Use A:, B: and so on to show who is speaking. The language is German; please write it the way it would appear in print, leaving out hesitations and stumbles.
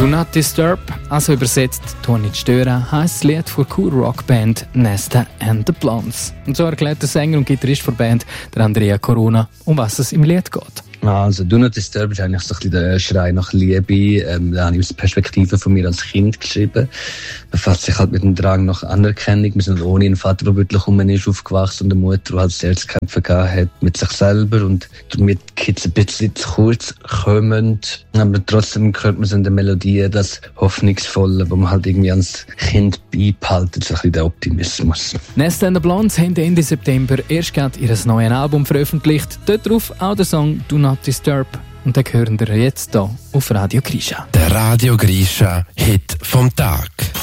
A: «Do Not Disturb», also übersetzt «Tu nicht stören», heisst das Lied von der Rockband Nesta and the Blondes. Und so erklärt der Sänger und Gitarrist der Band, der Andrea Corona, um was es im Lied geht.
B: Also «Do Not Disturb» ist eigentlich so ein bisschen der Schrei nach Liebe. Da habe ich aus der Perspektive von mir als Kind geschrieben. Befasst sich halt mit dem Drang nach Anerkennung. Wir sind ohne einen Vater, der wirklich rum ist, aufgewachsen und eine Mutter, die halt sehr zu kämpfen hat mit sich selber und damit Kids ein bisschen zu kurz kommen. Aber trotzdem hört man so in der Melodie das Hoffnungsvolle, wo man halt irgendwie ans Kind beibehalten, so ein bisschen der Optimismus.
A: Nesta and the Blondes haben Ende September erst gerade ihr neues Album veröffentlicht. Dort drauf auch der Song «Do Not Disturb». Und den hören wir jetzt hier auf Radio Grisha.
C: Der Radio Grisha Hit vom Tag.